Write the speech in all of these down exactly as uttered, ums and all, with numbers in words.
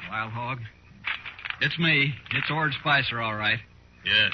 Wild Hog? It's me. It's Ord Spicer, all right. Yes.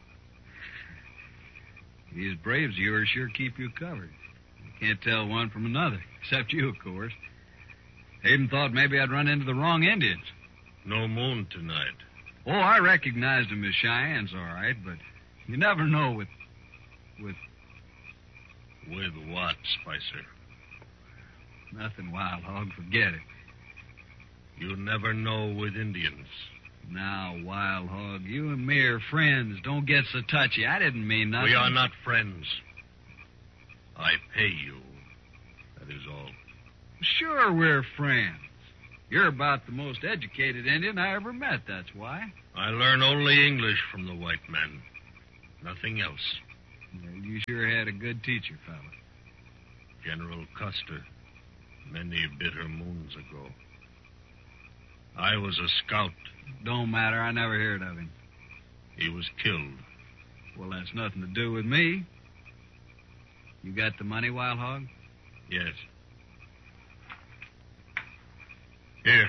These braves of yours sure keep you covered. You can't tell one from another, except you, of course. Hayden thought maybe I'd run into the wrong Indians. No moon tonight. Oh, I recognized them as Cheyennes, all right, but you never know with... with... With what, Spicer? Nothing, Wild Hog. Forget it. You never know with Indians. Now, Wild Hog, you and me are friends. Don't get so touchy. I didn't mean nothing. We are not friends. I pay you. That is all. Sure we're friends. You're about the most educated Indian I ever met, that's why. I learn only English from the white men. Nothing else. Well, you sure had a good teacher, fella. General Custer, many bitter moons ago. I was a scout. Don't matter. I never heard of him. He was killed. Well, that's nothing to do with me. You got the money, Wild Hog? Yes. Here.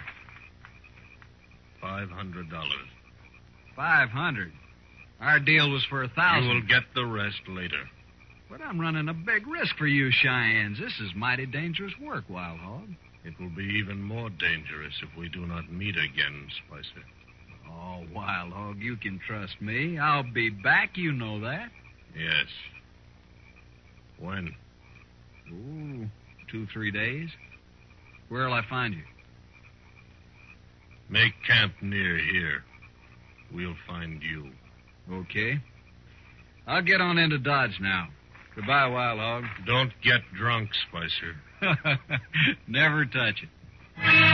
Five hundred dollars. Five hundred? Our deal was for a thousand. You will get the rest later. But I'm running a big risk for you, Cheyennes. This is mighty dangerous work, Wild Hog. It will be even more dangerous if we do not meet again, Spicer. Oh, Wild Hog, you can trust me. I'll be back, you know that. Yes. When? Ooh, two, three days. Where'll I find you? Make camp near here. We'll find you. Okay. I'll get on into Dodge now. Goodbye, Wild Hog. Don't get drunk, Spicer. Never touch it.